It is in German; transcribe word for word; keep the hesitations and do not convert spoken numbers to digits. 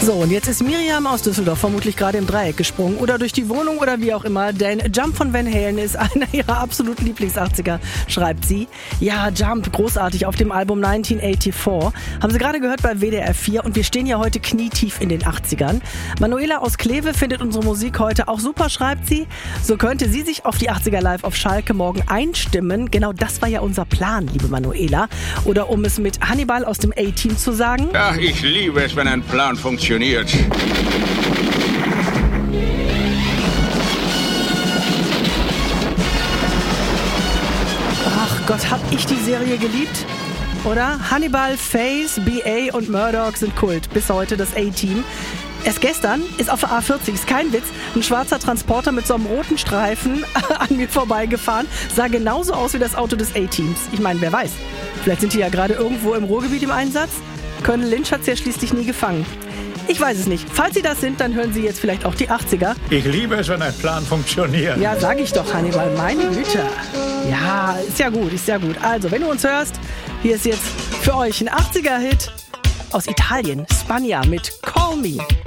So, und jetzt ist Miriam aus Düsseldorf vermutlich gerade im Dreieck gesprungen oder durch die Wohnung oder wie auch immer, denn Jump von Van Halen ist einer ihrer absoluten Lieblings-achtziger, schreibt sie. Ja, Jump, großartig auf dem Album neunzehnhundertvierundachtzig. Haben Sie gerade gehört bei W D R vier und wir stehen ja heute knietief in den achtzigern. Manuela aus Kleve findet unsere Musik heute auch super, schreibt sie. So könnte sie sich auf die achtziger live auf Schalke morgen einstimmen. Genau das war ja unser Plan, liebe Manuela. Oder um es mit Hannibal aus dem A-Team zu sagen. Ja, ich liebe es, wenn ein Plan funktioniert. Ach Gott, hab ich die Serie geliebt, oder? Hannibal, Faze, B A und Murdoch sind Kult. Bis heute das A-Team. Erst gestern ist auf der A vierzig, ist kein Witz, ein schwarzer Transporter mit so einem roten Streifen an mir vorbeigefahren. Sah genauso aus wie das Auto des A-Teams. Ich meine, wer weiß, vielleicht sind die ja gerade irgendwo im Ruhrgebiet im Einsatz. Colonel Lynch hat's ja schließlich nie gefangen. Ich weiß es nicht. Falls Sie das sind, dann hören Sie jetzt vielleicht auch die achtziger. Ich liebe es, wenn ein Plan funktioniert. Ja, sag ich doch, Hannibal. Meine Güte. Ja, ist ja gut, ist ja gut. Also, wenn du uns hörst, hier ist jetzt für euch ein achtziger-Hit aus Italien. Spagna mit Call Me.